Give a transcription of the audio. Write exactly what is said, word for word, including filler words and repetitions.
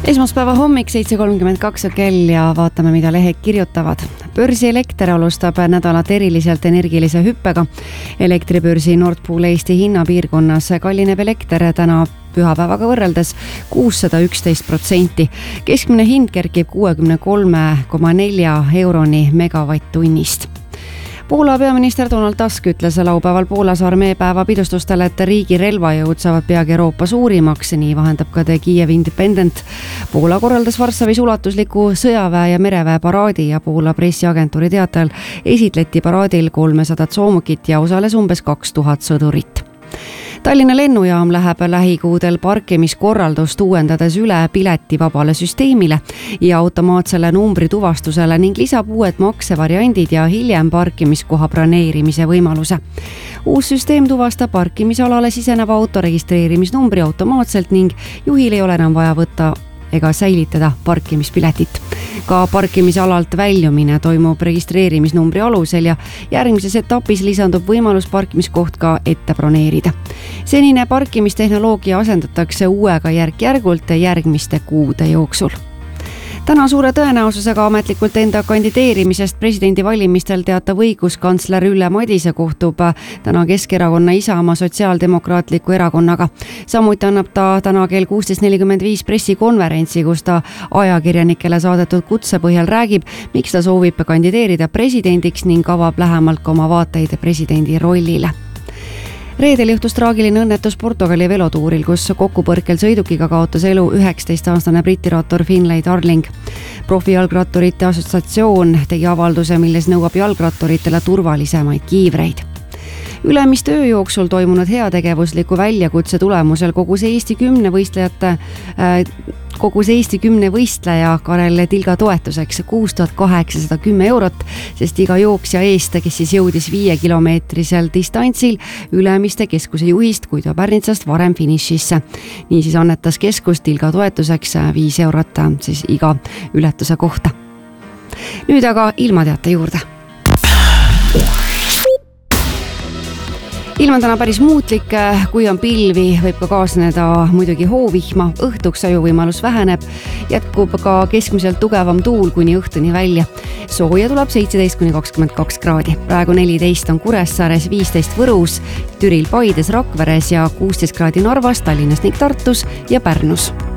Esmaspäeva hommik seitse kolmkümmend kaks kell ja vaatame, mida lehed kirjutavad. Börsielekter alustab nädalat eriliselt energilise hüppega. Elektribörsi Nord Pool Eesti hinnapiirkonnas kallineb elekter täna pühapäevaga võrreldes kuussada üksteist protsenti. Keskmine hind kerkib kuuekümne kolme koma nelja euroni megavatt-tunnist. Poola peaminister Donald Tusk ütles laupäeval Poolas armeepäeva pidustustel, et riigi relvajõud saavad peagi Euroopa suurimaks, nii vahendab ka The Kiev Independent. Poola korraldas Varssavis ulatusliku sõjaväe ja mereväe paraadi ja Poola pressiagentuuri teatel esitleti paraadil kolmesadat soomukit ja osales umbes kaks tuhat sõdurit. Tallinna lennujaam läheb lähikuudel parkimiskorraldust uuendades üle piletivabale süsteemile ja automaatsele numbri tuvastusele ning lisab uued maksevariandid ja hiljem parkimiskoha broneerimise võimaluse. Uus süsteem tuvastab parkimisalale siseneva auto registreerimisnumbri automaatselt ning juhil ei ole enam vaja võtta ega säilitada parkimispiletit. Ka parkimisalalt väljumine toimub registreerimisnumbri alusel ja järgmises etapis lisandub võimalus parkimiskoht ka ette broneerida. Senine parkimistehnoloogia asendatakse uuega järk-järgult järgmiste kuude jooksul. Täna suure tõenäosusega ametlikult enda kandideerimisest presidendivalimistel teatav õiguskantsler Ülle Madise kohtub täna Keskerakonna Isamaa Sotsiaaldemokraatliku erakonnaga. Samuti annab ta täna kell kuusteist nelikümmend viis pressikonverentsi, kus ta ajakirjanikele saadetud kutse põhjal räägib, miks ta soovib kandideerida presidendiks ning avab lähemalt ka oma vaateid presidendi rollile. Reedel juhtus traagiline õnnetus Portugali velotuuril, kus kokkupõrkel sõidukiga kaotas elu üheksateistaastane britirattur Finlay Darling. Profijalgratturite assotsiatsioon tegi avalduse, milles nõuab jalgratturitele turvalisemaid kiivreid. Ülemiste öö jooksul toimunud heategevusliku väljakutse tulemusel kogus Eesti kümne võistlejate äh, kogus Eesti kümne võistleja Karel Tilga toetuseks kuus tuhat kaheksasada kümme eurot, sest iga jooksja eest, kes siis jõudis viie kilomeetrisel distantsil Ülemiste keskuse juhist Guido Pärnitsast varem finišisse. Niisiis annetas keskus Tilga toetuseks viis eurot siis iga ületuse kohta. Nüüd aga ilmateate juurde. Ilm on täna päris muutlik, kui on pilvi, võib ka kaasneda muidugi hoovihma, õhtuks ajuvõimalus väheneb, jätkub ka keskmiselt tugevam tuul kuni õhtuni välja. Sooja tuleb seitseteist kuni kakskümmend kaks kraadi. Praegu neliteist on Kuressaares, viisteist Võrus, Türil, Paides, Rakveres ja kuusteist kraadi Narvas, Tallinnas ning Tartus ja Pärnus.